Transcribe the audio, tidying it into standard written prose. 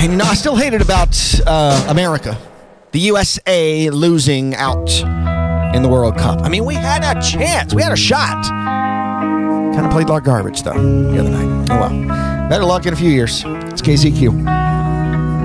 And you know, I still hate it about America. The USA losing out in the World Cup. I mean, we had a chance. We had a shot. Kind of played like garbage, though, the other night. Oh, well. Better luck in a few years. It's KZQ.